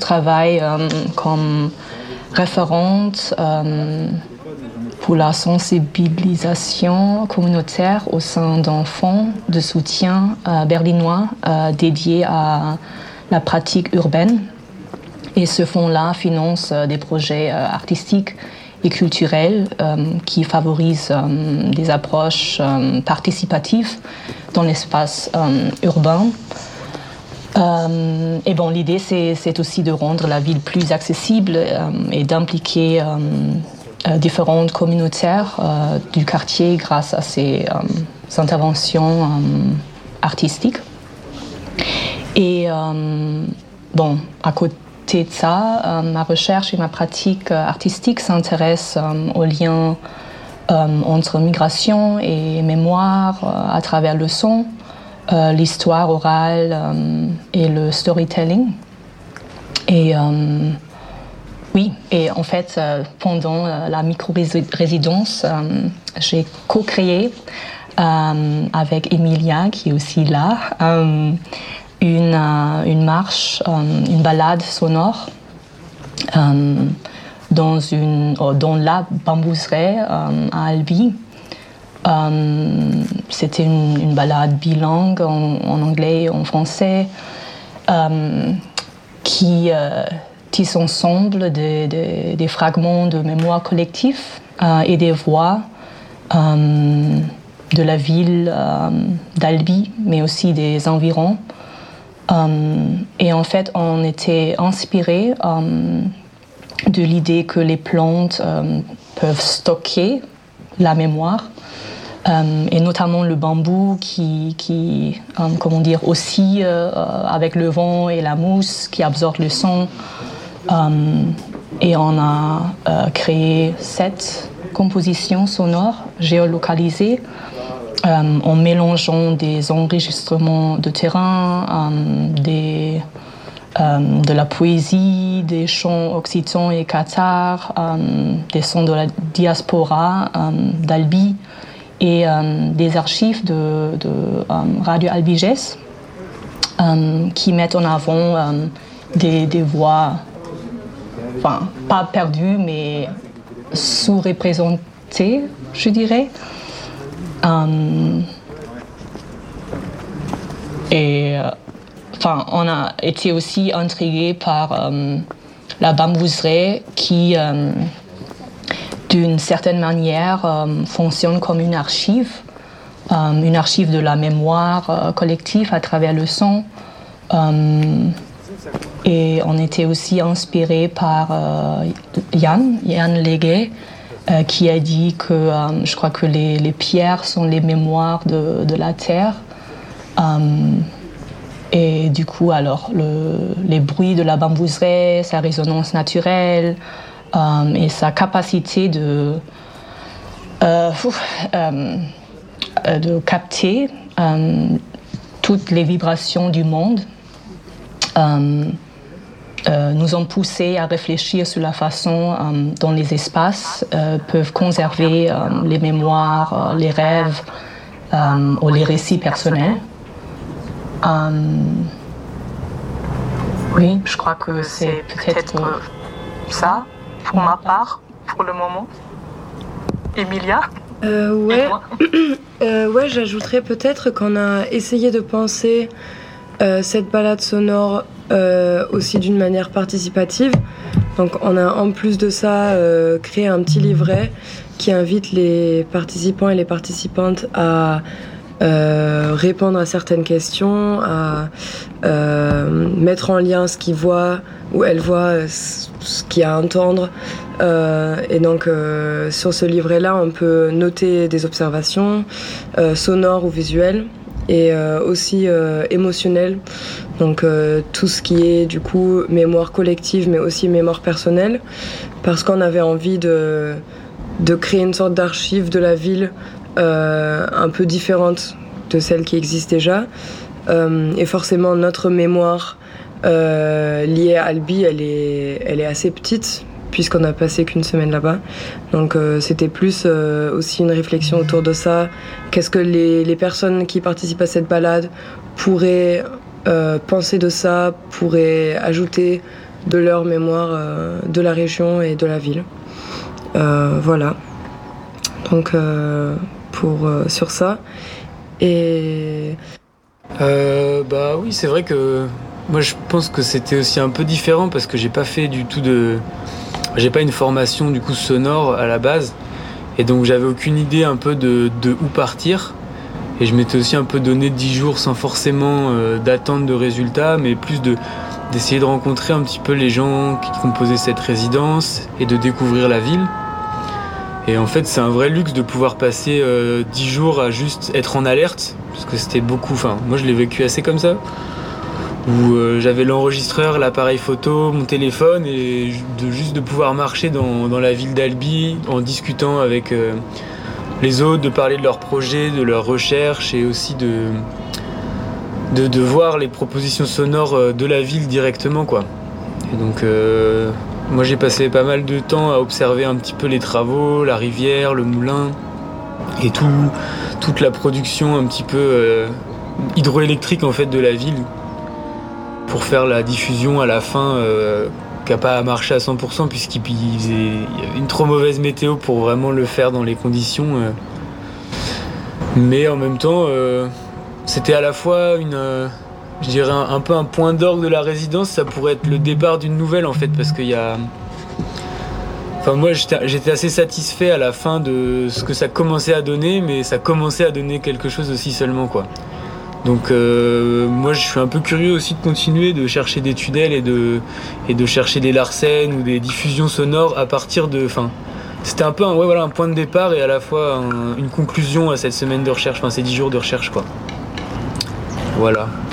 travaille comme référente pour la sensibilisation communautaire au sein d'un fonds de soutien berlinois dédié à la pratique urbaine. Et ce fonds-là finance des projets artistiques et culturels qui favorisent des approches participatives dans l'espace urbain. Et bon, l'idée, c'est aussi de rendre la ville plus accessible et d'impliquer différentes communautaires du quartier grâce à ces interventions artistiques. Et bon, à côté de ça, ma recherche et ma pratique artistique s'intéressent aux liens entre migration et mémoire à travers le son, l'histoire orale et le storytelling. Et oui, et en fait, pendant la micro-résidence, j'ai co-créé avec Emilia, qui est aussi là, une marche, une balade sonore dans la bambouseraie à Albi. C'était une balade bilingue en anglais et en français qui tisse ensemble des fragments de mémoire collective et des voix de la ville d'Albi, mais aussi des environs. Et en fait, on était inspiré de l'idée que les plantes peuvent stocker la mémoire, et notamment le bambou qui comment dire, oscille avec le vent et la mousse, qui absorbe le son. Et on a créé 7 compositions sonores géolocalisées en mélangeant des enregistrements de terrain, de la poésie, des chants occitans et cathares, des sons de la diaspora d'Albi et des archives de Radio Albiges qui mettent en avant des voix, enfin, pas perdues, mais sous-représentées, je dirais. Enfin, on a été aussi intrigués par la bambouseraie qui, d'une certaine manière, fonctionne comme une archive de la mémoire collective à travers le son. Et on était aussi inspirés par Yann Leguet, qui a dit que je crois que les pierres sont les mémoires de la terre. Et du coup, alors, les bruits de la bambouseraie, sa résonance naturelle et sa capacité de capter toutes les vibrations du monde nous ont poussé à réfléchir sur la façon dont les espaces peuvent conserver les mémoires, les rêves ou les récits personnels. Oui, je crois que c'est peut-être ça, pour ma part, pour le moment. Emilia ? Ouais, j'ajouterais peut-être qu'on a essayé de penser cette balade sonore aussi d'une manière participative. Donc on a en plus de ça créé un petit livret qui invite les participants et les participantes à répondre à certaines questions, à mettre en lien ce qu'ils voient ou elles voient, ce qu'il y a à entendre. Et donc sur ce livret-là, on peut noter des observations sonores ou visuelles et aussi émotionnelles. Donc tout ce qui est du coup mémoire collective mais aussi mémoire personnelle, parce qu'on avait envie de créer une sorte d'archive de la ville un peu différente de celle qui existe déjà. Et forcément notre mémoire liée à Albi, elle est assez petite puisqu'on n'a passé qu'une semaine là-bas. Donc c'était plus aussi une réflexion autour de ça. Qu'est-ce que les personnes qui participent à cette balade pourraient penser de ça, pourraient ajouter de leur mémoire de la région et de la ville. Voilà. Donc sur ça. Et bah oui, c'est vrai que moi je pense que c'était aussi un peu différent parce que j'ai pas une formation du coup sonore à la base, et donc j'avais aucune idée un peu de où partir, et je m'étais aussi un peu donné 10 jours sans forcément d'attente de résultats, mais plus d'essayer de rencontrer un petit peu les gens qui composaient cette résidence et de découvrir la ville. Et en fait, c'est un vrai luxe de pouvoir passer 10 jours à juste être en alerte, parce que c'était beaucoup, enfin, moi je l'ai vécu assez comme ça, où j'avais l'enregistreur, l'appareil photo, mon téléphone, et juste de pouvoir marcher dans la ville d'Albi en discutant avec les autres, de parler de leurs projets, de leurs recherches, et aussi de voir les propositions sonores de la ville directement, quoi. Et donc moi j'ai passé pas mal de temps à observer un petit peu les travaux, la rivière, le moulin et toute la production un petit peu hydroélectrique en fait de la ville, pour faire la diffusion à la fin qui n'a pas marché à 100% puisqu'il y avait une trop mauvaise météo pour vraiment le faire dans les conditions. Mais en même temps c'était à la fois je dirais un peu un point d'orgue de la résidence. Ça pourrait être le départ d'une nouvelle en fait, parce qu'il y a... Enfin moi j'étais assez satisfait à la fin de ce que ça commençait à donner, mais ça commençait à donner quelque chose aussi seulement, quoi. Donc moi je suis un peu curieux aussi de continuer de chercher des tunnels et de chercher des Larsen ou des diffusions sonores à partir de... Enfin, c'était un peu un point de départ et à la fois une conclusion à cette semaine de recherche, enfin ces 10 jours de recherche, quoi. Voilà.